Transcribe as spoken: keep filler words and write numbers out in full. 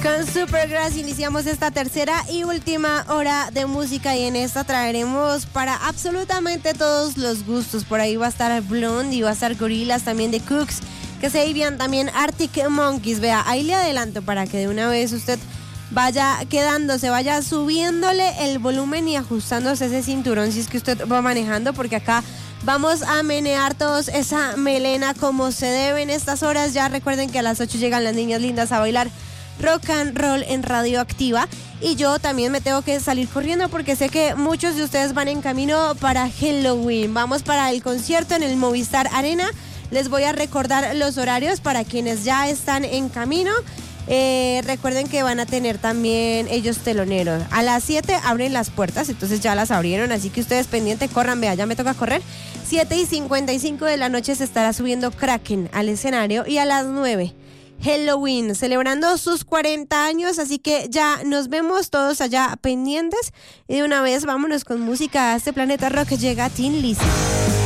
Con Supergrass iniciamos esta tercera y última hora de música y en esta traeremos para absolutamente todos los gustos. Por ahí va a estar Blondie, va a estar Gorillaz, también de Cooks, que se vivían también Arctic Monkeys. Vea, ahí le adelanto para que de una vez usted vaya quedándose, vaya subiéndole el volumen y ajustándose ese cinturón si es que usted va manejando, porque acá vamos a menear todos esa melena como se debe en estas horas. Ya recuerden que a las ocho llegan las niñas lindas a bailar rock and roll en Radioactiva y yo también me tengo que salir corriendo porque sé que muchos de ustedes van en camino para Halloween. Vamos para el concierto en el Movistar Arena. Les voy a recordar los horarios para quienes ya están en camino. Eh, recuerden que van a tener también ellos teloneros. A las siete abren las puertas, entonces ya las abrieron, así que ustedes pendientes, corran, vea, ya me toca correr. siete y cincuenta y cinco de la noche se estará subiendo Kraken al escenario y a las nueve Halloween, celebrando sus cuarenta años, así que ya nos vemos todos allá pendientes y de una vez vámonos con música a este planeta rock. Llega Tin Lizzy.